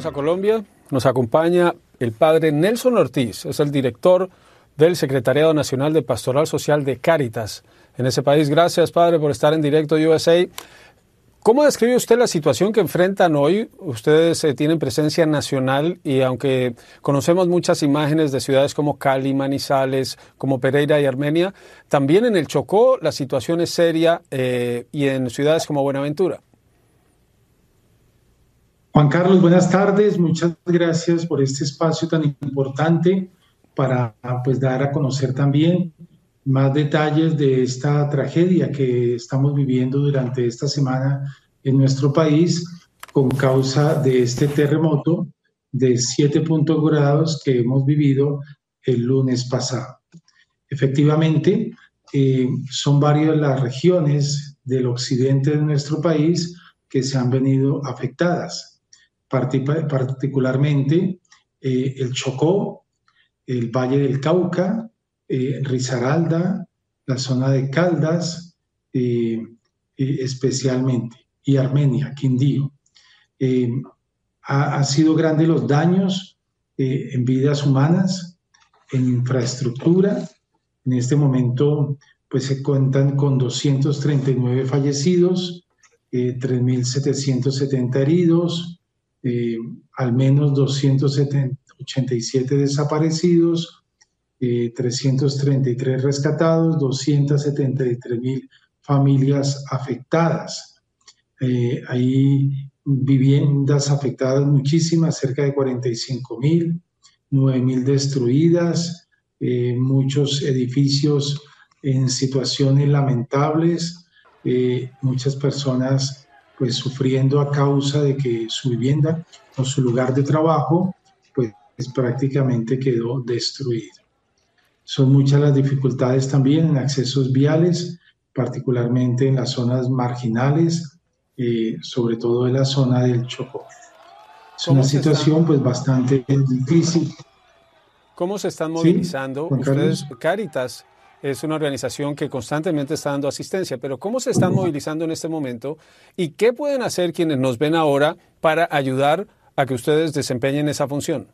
a Colombia. Nos acompaña el padre Nelson Ortiz, es el director del Secretariado Nacional de Pastoral Social de Cáritas en ese país. Gracias, padre, por estar en Directo USA. ¿Cómo describe usted la situación que enfrentan hoy? Ustedes tienen presencia nacional y aunque conocemos muchas imágenes de ciudades como Cali, Manizales, como Pereira y Armenia, también en el Chocó la situación es seria y en ciudades como Buenaventura. Juan Carlos, buenas tardes. Muchas gracias por este espacio tan importante para dar a conocer también más detalles de esta tragedia que estamos viviendo durante esta semana en nuestro país con causa de este terremoto de 7 grados que hemos vivido el lunes pasado. Efectivamente, son varias las regiones del occidente de nuestro país que se han venido afectadas. Particularmente el Chocó, el Valle del Cauca, Risaralda, la zona de Caldas, especialmente, y Armenia, Quindío. Ha sido grandes los daños en vidas humanas, en infraestructura. En este momento pues se cuentan con 239 fallecidos, 3.770 heridos, al menos 287 desaparecidos, 333 rescatados, 273.000 familias afectadas. Hay viviendas afectadas muchísimas, cerca de 45.000, 9.000 destruidas, muchos edificios en situaciones lamentables, muchas personas pues sufriendo a causa de que su vivienda o su lugar de trabajo pues prácticamente quedó destruido. Son muchas las dificultades también en accesos viales, particularmente en las zonas marginales, sobre todo en la zona del Chocó. Es una situación pues bastante difícil. ¿Cómo se están movilizando? ¿Sí, ustedes, Cáritas es una organización que constantemente está dando asistencia, pero ¿cómo se están movilizando en este momento? ¿Y qué pueden hacer quienes nos ven ahora para ayudar a que ustedes desempeñen esa función?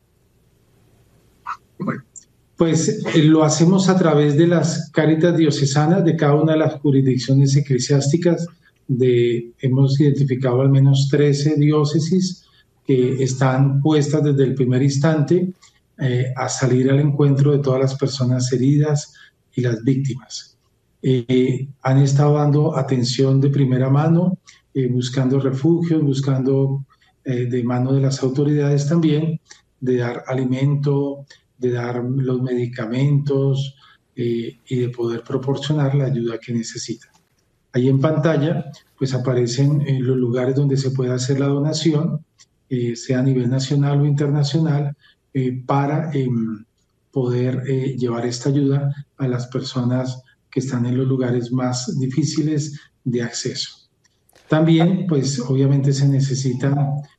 Bueno, pues lo hacemos a través de las Cáritas diocesanas de cada una de las jurisdicciones eclesiásticas. Hemos identificado al menos 13 diócesis que están puestas desde el primer instante a salir al encuentro de todas las personas heridas y las víctimas. Han estado dando atención de primera mano, buscando refugios, buscando de mano de las autoridades también, de dar alimento, de dar los medicamentos y de poder proporcionar la ayuda que necesitan. Ahí en pantalla pues aparecen los lugares donde se puede hacer la donación, sea a nivel nacional o internacional, para poder llevar esta ayuda a las personas que están en los lugares más difíciles de acceso. También, pues obviamente se necesitan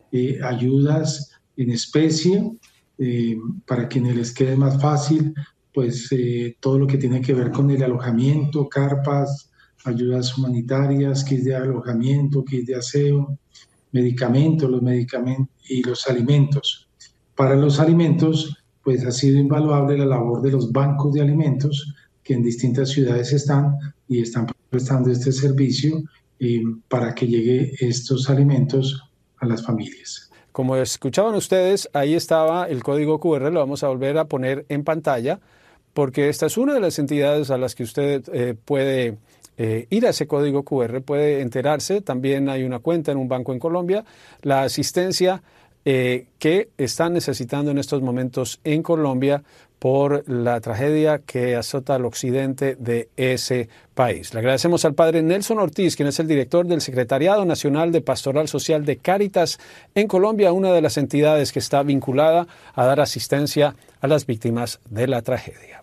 ayudas en especie, para quienes les quede más fácil, pues todo lo que tiene que ver con el alojamiento, carpas, ayudas humanitarias, kits de alojamiento, kits de aseo, medicamentos y los alimentos. Para los alimentos, pues ha sido invaluable la labor de los bancos de alimentos que en distintas ciudades están prestando este servicio para que llegue estos alimentos a las familias. Como escuchaban ustedes, ahí estaba el código QR, lo vamos a volver a poner en pantalla, porque esta es una de las entidades a las que usted puede ir a ese código QR, puede enterarse. También hay una cuenta en un banco en Colombia, la asistencia que están necesitando en estos momentos en Colombia por la tragedia que azota al occidente de ese país. Le agradecemos al padre Nelson Ortiz, quien es el director del Secretariado Nacional de Pastoral Social de Cáritas en Colombia, una de las entidades que está vinculada a dar asistencia a las víctimas de la tragedia.